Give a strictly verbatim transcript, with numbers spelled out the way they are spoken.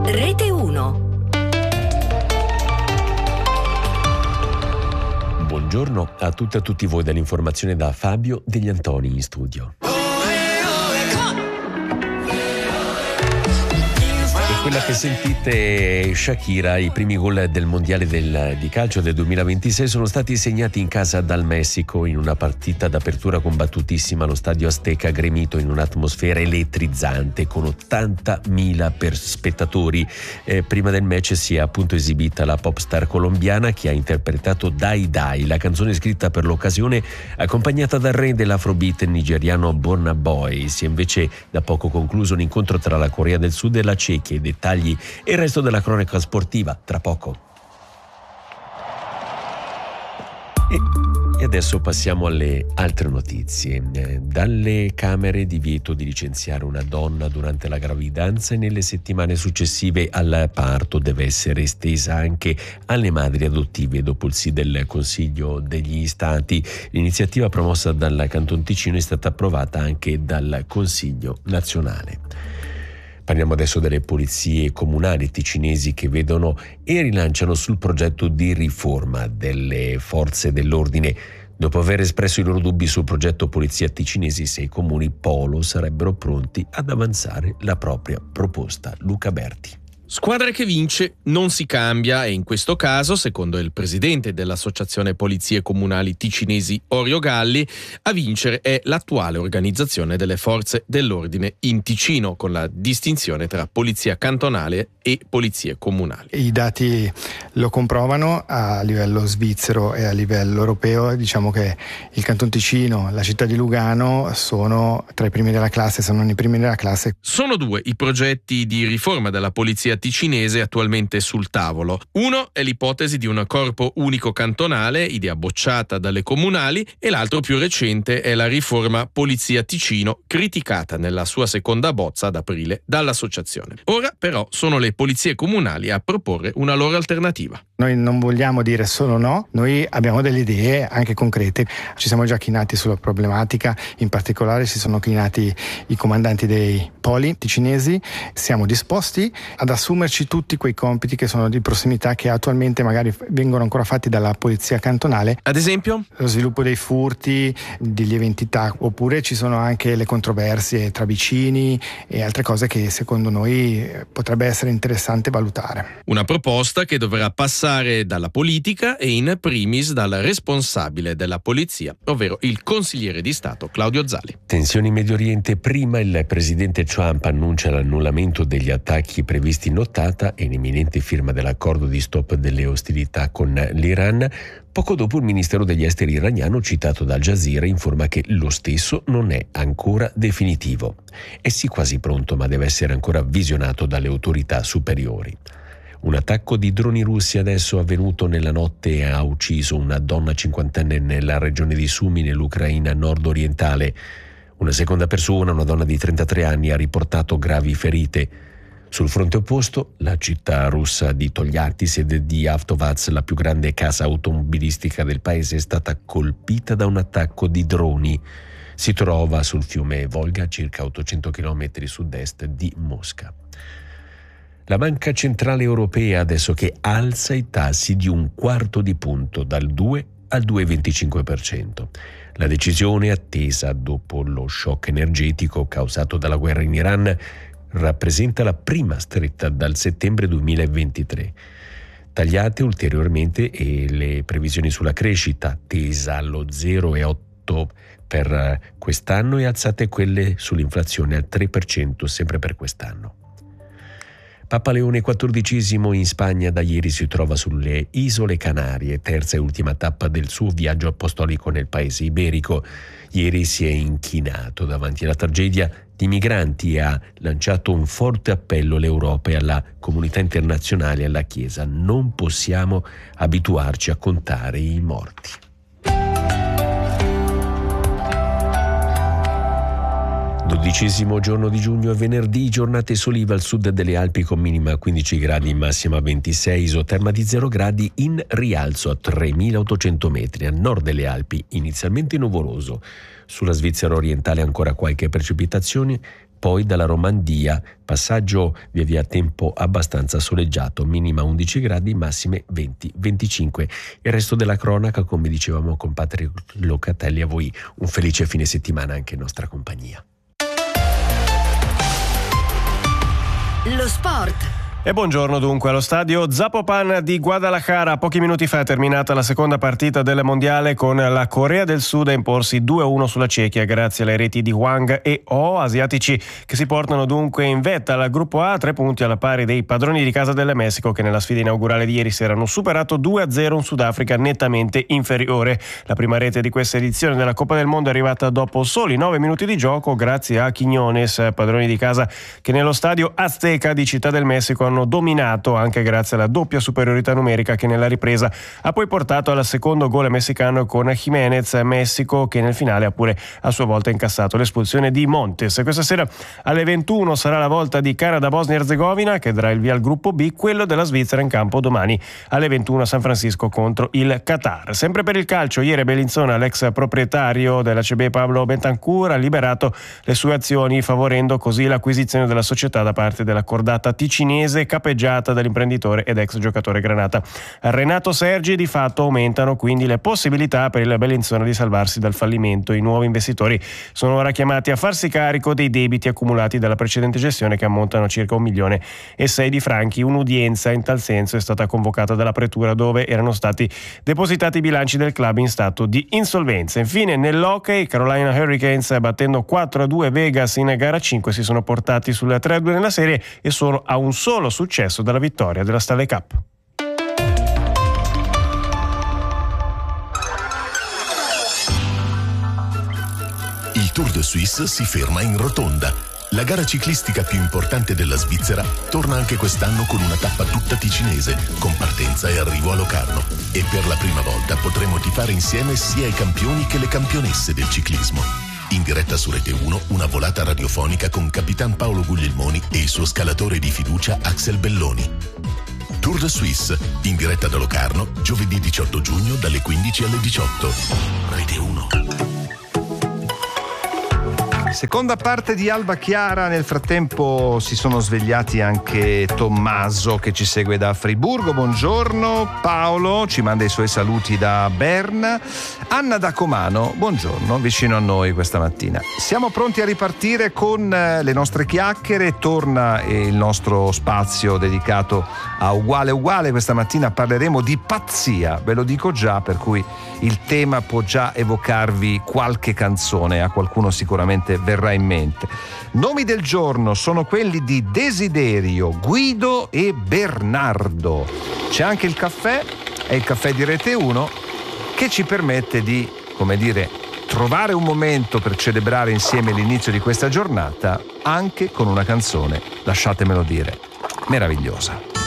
Rete uno. Buongiorno a tutte e a tutti voi, dall'informazione da Fabio Degli Antoni in studio. Quella che sentite è Shakira. I primi gol del mondiale del, di calcio del duemilaventisei sono stati segnati in casa dal Messico in una partita d'apertura combattutissima allo stadio Azteca, gremito in un'atmosfera elettrizzante con ottantamila per spettatori. Eh, prima del match si è appunto esibita la pop star colombiana che ha interpretato Dai Dai, la canzone scritta per l'occasione accompagnata dal re dell'afrobeat nigeriano Burna Boy. Si è invece da poco concluso un incontro tra la Corea del Sud e la Cechia. I dettagli e il resto della cronaca sportiva tra poco. E adesso passiamo alle altre notizie. Dalle Camere divieto di licenziare una donna durante la gravidanza e nelle settimane successive al parto deve essere estesa anche alle madri adottive dopo il sì del Consiglio degli Stati. L'iniziativa promossa dal Canton Ticino è stata approvata anche dal Consiglio nazionale. Parliamo adesso delle polizie comunali ticinesi che vedono e rilanciano sul progetto di riforma delle forze dell'ordine. Dopo aver espresso i loro dubbi sul progetto Polizia Ticinesi, sei comuni polo sarebbero pronti ad avanzare la propria proposta. Luca Berti. Squadra che vince non si cambia e in questo caso, secondo il presidente dell'Associazione Polizie Comunali Ticinesi Orio Galli, a vincere è l'attuale organizzazione delle forze dell'ordine in Ticino, con la distinzione tra polizia cantonale e polizie comunali. I dati lo comprovano a livello svizzero e a livello europeo. Diciamo che il Canton Ticino, la città di Lugano sono tra i primi della classe, sono i primi della classe. Sono due i progetti di riforma della polizia ticinese attualmente sul tavolo. Uno è l'ipotesi di un corpo unico cantonale, idea bocciata dalle comunali, e l'altro più recente è la riforma Polizia Ticino, criticata nella sua seconda bozza ad aprile dall'associazione. Ora però sono le polizie comunali a proporre una loro alternativa. Noi non vogliamo dire solo no, noi abbiamo delle idee anche concrete. Ci siamo già chinati sulla problematica, in particolare si sono chinati i comandanti dei poli ticinesi. Siamo disposti ad assumerci tutti quei compiti che sono di prossimità che attualmente magari vengono ancora fatti dalla polizia cantonale. Ad esempio? Lo sviluppo dei furti di lieve entità, oppure ci sono anche le controversie tra vicini e altre cose che secondo noi potrebbe essere interessante valutare. Una proposta che dovrà passare dalla politica e in primis dal responsabile della polizia, ovvero il consigliere di Stato Claudio Zali. Tensioni in Medio Oriente. Prima il presidente Trump annuncia l'annullamento degli attacchi previsti in nottata e l'imminente firma dell'accordo di stop delle ostilità con l'Iran. Poco dopo il ministero degli esteri iraniano, citato da Al Jazeera, informa che lo stesso non è ancora definitivo. È sì quasi pronto, ma deve essere ancora visionato dalle autorità superiori. Un attacco di droni russi adesso avvenuto nella notte ha ucciso una donna cinquantenne nella regione di Sumy, nell'Ucraina nord-orientale. Una seconda persona, una donna di trentatré anni, ha riportato gravi ferite. Sul fronte opposto, la città russa di Togliatti, sede di Avtovaz, la più grande casa automobilistica del paese, è stata colpita da un attacco di droni. Si trova sul fiume Volga, a circa ottocento chilometri sud-est di Mosca. La Banca Centrale Europea adesso che alza i tassi di un quarto di punto, dal due al due virgola venticinque per cento. La decisione, attesa dopo lo shock energetico causato dalla guerra in Iran, rappresenta la prima stretta dal settembre duemilaventitré. Tagliate ulteriormente e le previsioni sulla crescita, tesa allo zero virgola otto per quest'anno, e alzate quelle sull'inflazione al tre per cento sempre per quest'anno. Papa Leone quattordicesimo in Spagna da ieri si trova sulle Isole Canarie, terza e ultima tappa del suo viaggio apostolico nel paese iberico. Ieri si è inchinato davanti alla tragedia di migranti e ha lanciato un forte appello all'Europa e alla comunità internazionale e alla Chiesa. Non possiamo abituarci a contare i morti. Dodicesimo giorno di giugno, venerdì, giornate solive al sud delle Alpi con minima quindici gradi, massima ventisei, isoterma di zero gradi, in rialzo a tremilaottocento metri. A nord delle Alpi inizialmente nuvoloso, sulla Svizzera orientale ancora qualche precipitazione, poi dalla Romandia, passaggio via via tempo abbastanza soleggiato, minima undici gradi, massime venti venticinque. Il resto della cronaca, come dicevamo con Patrick Locatelli, a voi un felice fine settimana anche in nostra compagnia. Lo sport. E buongiorno dunque allo stadio Zapopan di Guadalajara. Pochi minuti fa è terminata la seconda partita del mondiale con la Corea del Sud a imporsi due a uno sulla Cechia grazie alle reti di Hwang e Oh, asiatici che si portano dunque in vetta al gruppo A, tre punti alla pari dei padroni di casa del Messico, che nella sfida inaugurale di ieri sera hanno superato due a zero un Sudafrica nettamente inferiore. La prima rete di questa edizione della Coppa del Mondo è arrivata dopo soli nove minuti di gioco grazie a Quiñones, padroni di casa che nello stadio Azteca di Città del Messico hanno dominato anche grazie alla doppia superiorità numerica che nella ripresa ha poi portato al secondo gol messicano con Jiménez. Messico che nel finale ha pure a sua volta incassato l'espulsione di Montes. Questa sera alle ventuno sarà la volta di Canada-Bosnia-Herzegovina che darà il via al gruppo B, quello della Svizzera in campo domani alle ventuno a San Francisco contro il Qatar. Sempre per il calcio, ieri a Bellinzona l'ex proprietario della C B Pablo Bentancur ha liberato le sue azioni, favorendo così l'acquisizione della società da parte della cordata ticinese capeggiata dall'imprenditore ed ex giocatore granata Renato Sergi. Di fatto aumentano quindi le possibilità per il Bellinzona di salvarsi dal fallimento. I nuovi investitori sono ora chiamati a farsi carico dei debiti accumulati dalla precedente gestione, che ammontano a circa un milione e sei di franchi. Un'udienza in tal senso è stata convocata dalla pretura, dove erano stati depositati i bilanci del club in stato di insolvenza. Infine nell'hockey, Carolina Hurricanes, battendo quattro a due Vegas in gara cinque, si sono portati sul tre a due nella serie e sono a un solo successo dalla vittoria della Stanley Cup. Il Tour de Suisse si ferma in rotonda. La gara ciclistica più importante della Svizzera torna anche quest'anno con una tappa tutta ticinese, con partenza e arrivo a Locarno. E per la prima volta potremo tifare insieme sia i campioni che le campionesse del ciclismo. In diretta su Rete uno, una volata radiofonica con Capitan Paolo Guglielmoni e il suo scalatore di fiducia Axel Belloni. Tour de Suisse, in diretta da Locarno, giovedì diciotto giugno dalle quindici alle diciotto. Rete uno. Seconda parte di Alba Chiara. Nel frattempo si sono svegliati anche Tommaso che ci segue da Friburgo. Buongiorno. Paolo ci manda i suoi saluti da Berna. Anna da Comano, buongiorno, vicino a noi questa mattina. Siamo pronti a ripartire con le nostre chiacchiere. Torna il nostro spazio dedicato a Uguale Uguale. Questa mattina parleremo di pazzia, ve lo dico già, per cui il tema può già evocarvi qualche canzone, a qualcuno sicuramente verrà in mente. Nomi del giorno sono quelli di Desiderio, Guido e Bernardo. C'è anche il caffè, è il caffè di Rete uno, che ci permette di, come dire, trovare un momento per celebrare insieme l'inizio di questa giornata, anche con una canzone, lasciatemelo dire, meravigliosa.